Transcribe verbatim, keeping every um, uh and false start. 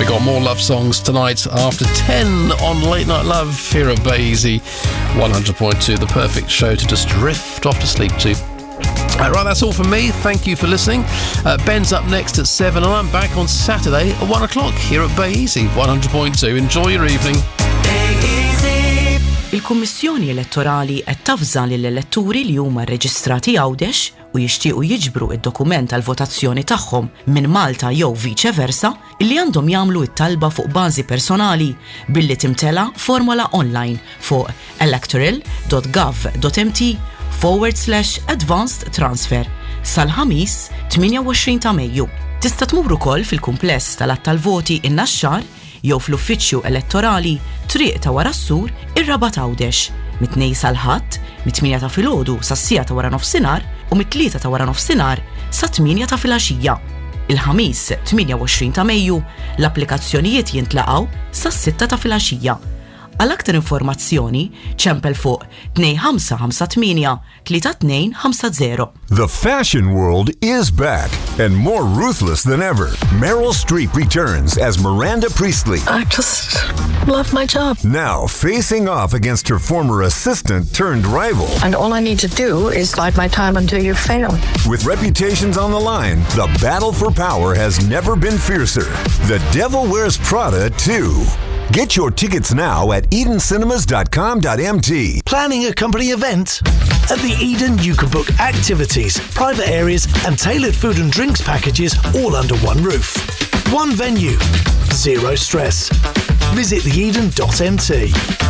We got more love songs tonight after ten on Late Night Love here at Basie one hundred point two, the perfect show to just drift off to sleep to. Uh, right, that's all from me. Thank you for listening. Uh, Ben's up next at seven, and I'm back on Saturday at one o'clock here at Basie one hundred point two. Enjoy your evening. Il-Kummissjoni Elettorali qed tafża lill-elettori li huma rreġistrati Għawdex u jixtiequ jiġbru id-dokument tal-votazzjoni tagħhom minn Malta jew viċe versa illi għandhom jagħmlu t-talba fuq bażi personali billi timtela formola online fuq electoral.gov.mt forward slash advanced transfer sal-ħamis tminja u għoxrin ta' Mejju. Tista' tmur ukoll fil-kumpless tal-att tal-voti in-Naxxar jew fl-uffiċċju elettorali triq ta' wara s-sur ir-Raba' Għawdex mit-tnejn sal-ħadd mit-tminja ta' filgħodu sas-sija ta' wara nofsinhar u mit-tlieta ta' wara nofsinhar sa tminja ta' filgħaxija. Il-ħamis tminja u għoxrin ta' Mejju l-applikazzjonijiet jintlaqgħu sas-sitta ta' filgħaxija. Għal aktar informazzjoni ċempel fuq two five five eight three two five zero. The fashion world is back and more ruthless than ever. Meryl Streep returns as Miranda Priestley. I just love my job. Now facing off against her former assistant turned rival. And all I need to do is bide my time until you fail. With reputations on the line, the battle for power has never been fiercer. The Devil Wears Prada two. Get your tickets now at eden cinemas dot com dot m t. Planning a company event? At the Eden, you can book activities, private areas, and tailored food and drinks packages all under one roof. One venue, zero stress. Visit the eden dot m t.